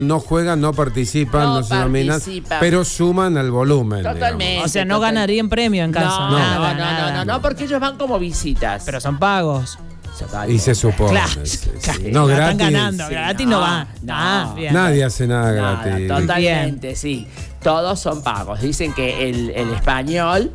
no juegan, no participan, no se nominan, pero suman al volumen. Totalmente. Digamos. O sea, no ganarían premio en caso. No, porque ellos van como visitas. Pero son pagos. Y se supone. Claro, claro. No, gratis. Están ganando, gratis no va. Nadie hace nada gratis. Totalmente, bien. Sí. Todos son pagos. Dicen que el español,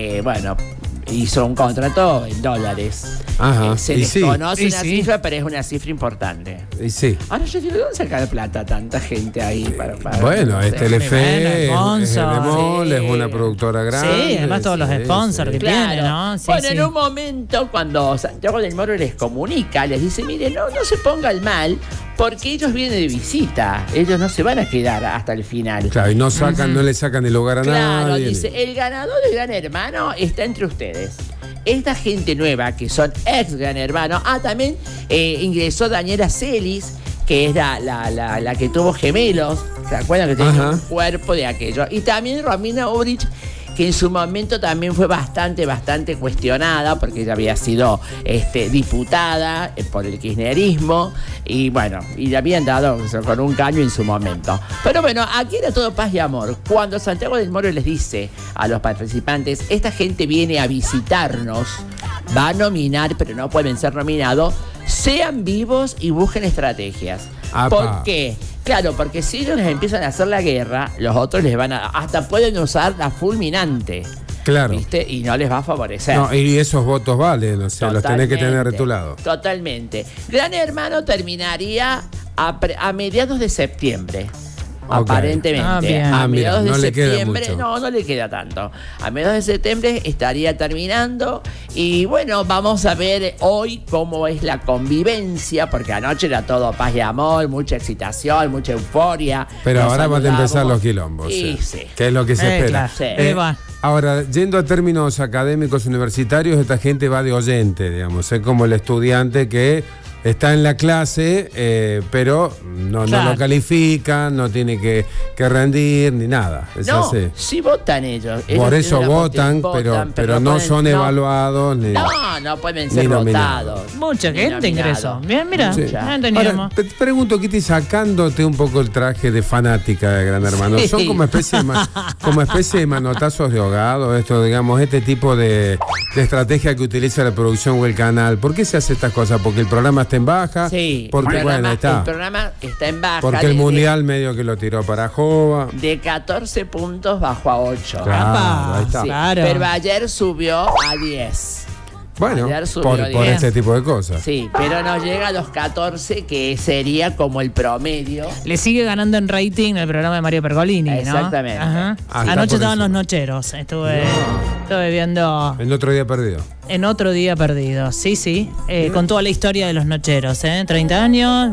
hizo un contrato en dólares. Ajá. Se desconoce una cifra, pero es una cifra importante. Y sí. Ahora yo digo, ¿dónde saca de plata tanta gente ahí para bueno, es Telefe, es Bemol, es una productora grande. Sí, además todos los sponsors que tiene, ¿no? Sí, en un momento, cuando Santiago del Moro les comunica, les dice, mire, no se pongan mal, porque ellos vienen de visita. Ellos no se van a quedar hasta el final. Claro, y no le sacan el lugar a nadie. Claro, dice, el ganador del Gran Hermano está entre ustedes. Esta gente nueva, que son ex Gran Hermano. También ingresó Daniela Celis, que es la que tuvo gemelos. ¿Se acuerdan? Que tenía un cuerpo de aquello. Y también Romina Urich, que en su momento también fue bastante cuestionada, porque ella había sido diputada por el kirchnerismo, y le habían dado con un caño en su momento. Pero bueno, aquí era todo paz y amor. Cuando Santiago del Moro les dice a los participantes, esta gente viene a visitarnos, va a nominar, pero no pueden ser nominados, sean vivos y busquen estrategias. ¿Por qué? Claro, porque si ellos les empiezan a hacer la guerra, los otros les van a... Hasta pueden usar la fulminante. Claro. ¿Viste? Y no les va a favorecer. No, y esos votos valen, o sea, los tenés que tener de tu lado. Totalmente. Gran Hermano terminaría a mediados de septiembre. Aparentemente. A mediados de septiembre. No le queda tanto. A mediados de septiembre estaría terminando. Y bueno, vamos a ver hoy cómo es la convivencia, porque anoche era todo paz y amor, mucha excitación, mucha euforia. Pero ahora van a empezar los quilombos. Sí. Que es lo que se espera. Claro. Ahora, yendo a términos académicos universitarios, esta gente va de oyente, digamos. Es como el estudiante que está en la clase, pero no lo califican, no tiene que rendir ni nada. Sí votan ellos. Por eso votan, pero no son evaluados. No pueden ser votados. Mucha gente ingresó. Bien, mira, Ahora, te pregunto, Kitty, sacándote un poco el traje de fanática de Gran Hermano, ¿son como especie de manotazos de ahogado, este tipo de estrategia que utiliza la producción o el canal? ¿Por qué se hace estas cosas? Porque el programa está en baja. Sí, porque el programa está en baja. Porque el Mundial medio que lo tiró para Jova. De 14 puntos bajó a 8. Claro, ahí está. Claro. Pero ayer subió a 10. Bueno, por este tipo de cosas. Sí, pero no llega a los 14, que sería como el promedio. Le sigue ganando en rating el programa de Mario Pergolini, ¿no? Exactamente. Anoche estaban los nocheros. Estuve viendo... En Otro Día Perdido. En Otro Día Perdido, sí. Con toda la historia de los nocheros, 30 años.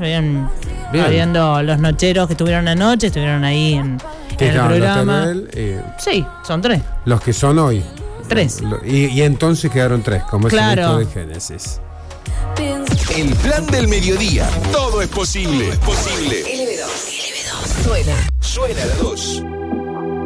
Viendo los nocheros que estuvieron anoche, estuvieron ahí en el programa. Sí, son 3. Los que son hoy. 3. Y entonces quedaron 3, como es el hecho de Génesis. El plan del mediodía. Todo es posible. LB2. Suena. Suena la 2.